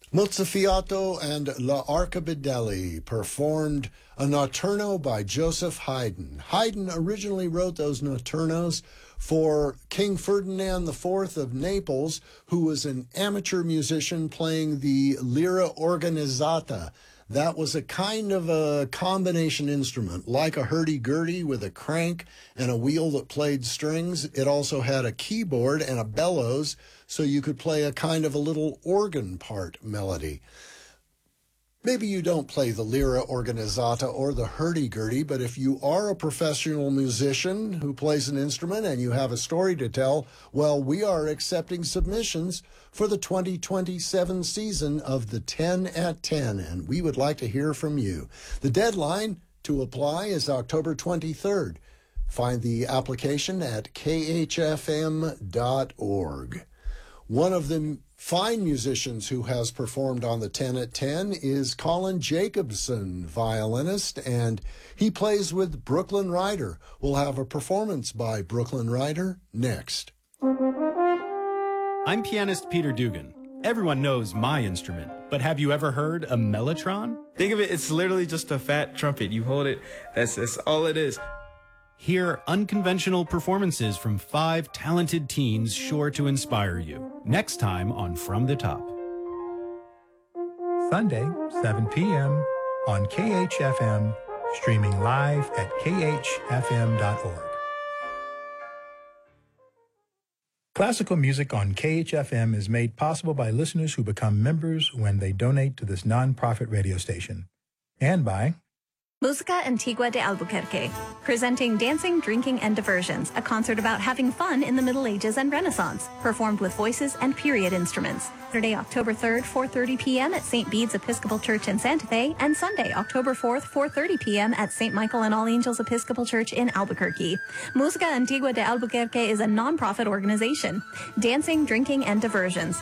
Mozzafiato and La Arcabideli performed a notturno by Joseph Haydn. Haydn originally wrote those notturnos for King Ferdinand IV of Naples, who was an amateur musician playing the lira organizzata. That was a kind of a combination instrument, like a hurdy-gurdy with a crank and a wheel that played strings. It also had a keyboard and a bellows, so you could play a kind of a little organ part melody. Maybe you don't play the lira organizzata or the hurdy-gurdy, but if you are a professional musician who plays an instrument and you have a story to tell, well, we are accepting submissions for the 2027 season of the 10 at 10, and we would like to hear from you. The deadline to apply is October 23rd. Find the application at khfm.org. One of the fine musicians who has performed on the 10 at 10 is Colin Jacobson, violinist, and he plays with Brooklyn Rider. We'll have a performance by Brooklyn Rider next. I'm pianist Peter Dugan. Everyone knows my instrument, but have you ever heard a mellotron? Think of it, it's literally just a fat trumpet. You hold it, that's all it is. Hear unconventional performances from 5 talented teens sure to inspire you. Next time on From the Top. Sunday, 7 p.m. on KHFM, streaming live at khfm.org. Classical music on KHFM is made possible by listeners who become members when they donate to this nonprofit radio station, and by Música Antigua de Albuquerque, presenting Dancing, Drinking, and Diversions, a concert about having fun in the Middle Ages and Renaissance, performed with voices and period instruments. Saturday, October 3rd, 4:30 p.m. at St. Bede's Episcopal Church in Santa Fe, and Sunday, October 4th, 4:30 p.m. at St. Michael and All Angels Episcopal Church in Albuquerque. Música Antigua de Albuquerque is a nonprofit organization. Dancing, Drinking, and Diversions.